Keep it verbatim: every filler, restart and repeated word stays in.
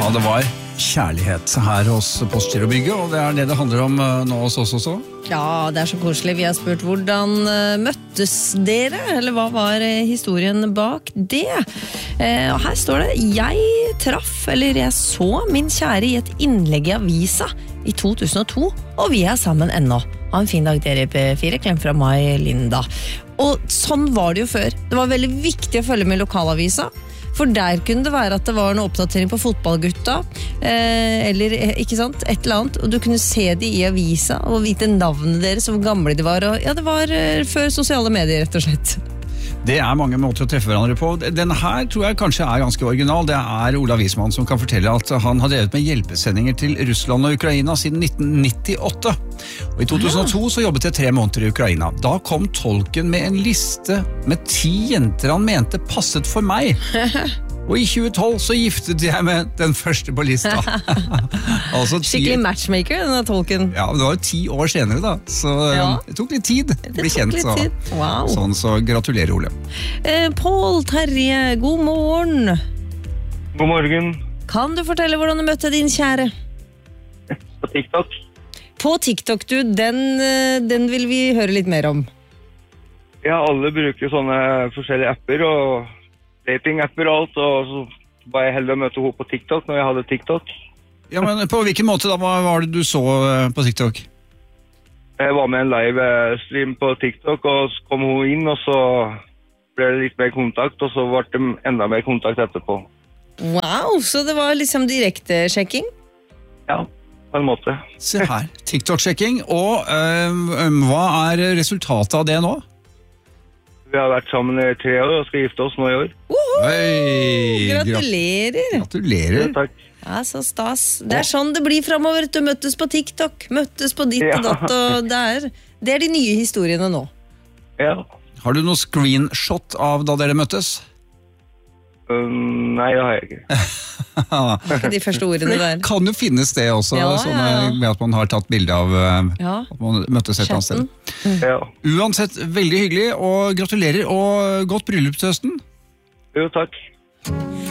Ja, det var kjærlighet her hos Postgirobygget, og det er det det handler om nå hos oss også. Ja, det er så koselig. Vi har spurt hvordan møttes dere, eller hva var historien bak det? Eh, og her står det, jeg traff, eller jeg så min kjære i et innlegg i avisa i to tusen og to, og vi er sammen ennå. Ha en fin dag dere P fire, klem fra meg, Linda. Og sånn var det jo før. Det var veldig viktig å følge med lokalavisa, for der kunne det være at det var noe oppdatering på fotballgutta, eh, eller ikke sant, et eller annet, og du kunne se de i avisa og vite navnet deres, hvor gamle de var, og ja, det var eh, før sosiale medier, rett og slett. Det er mange måter å treffe hverandre på. Denne her tror jeg kanskje er ganske original. Det er Olav Wiesmann som kan fortelle at han har drevet med hjelpesendinger til Russland og Ukraina siden nitten nittiåtte. Og i to tusen og to så jobbet jeg tre måneder i Ukraina. Da kom tolken med en liste med ti jenter han mente passet for meg. Og i tjue tolv så giftet jeg med den første på lista. altså ti... Skikkelig matchmaker, denne tolken. Ja, men det var jo ti år senere da, så ja. Det tok litt tid å bli kjent. Så. Wow. Sånn, så gratulerer, Ole. Eh, Pål Terje, god morgen. God morgen. Kan du fortelle hvordan du møtte din kjære? På TikTok. På TikTok, du, den, den vil vi høre litt mer om. Ja, alle bruker sånne forskjellige apper og dating-apper og alt, og så var jeg heldig å møte henne på TikTok når jeg hadde TikTok. Ja, men på hvilken måte da? Hva var det du så på TikTok? Jeg var med en livestream på TikTok, og så kom hun inn, og så ble det litt mer kontakt, og så ble det enda mer kontakt etterpå. Wow, så det var liksom direkte sjekking? Ja, på en måte. Se her, TikTok-sjekking, og øh, hva er resultatet av det nå? Vi har vært sammen i tre år og skal gifte oss nå i år. Hei, gratulerer. Gratulerer. Ja, takk. Ja, så stas. Det er sånn det blir fremover. Du møttes på TikTok, møttes på ditt og datt, og det er, det er de nye historiene nå. Ja. Har du noe screenshot av da dere møttes? Um, nei, det har jeg ikke. Ikke de første ordene der. Kan jo finnes det også, ja, sånne, ja, ja. med at man har tatt bilde av ja. at man møttes et eller annet sted. Mm. Ja. Uansett, veldig hyggelig, og gratulerer, og godt bryllup til høsten. Jo, takk.